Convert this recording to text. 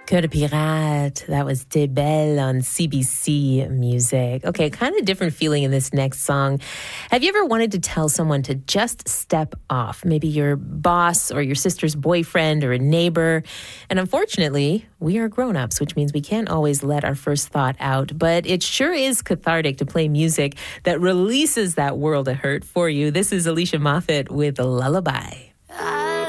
Cœur de Pirate, that was T'es Belle on CBC Music. Okay, kind of different feeling in this next song. Have you ever wanted to tell someone to just step off? Maybe your boss or your sister's boyfriend or a neighbor. And unfortunately, we are grown-ups, which means we can't always let our first thought out. But it sure is cathartic to play music that releases that world of hurt for you. This is Alicia Moffett with Lullaby.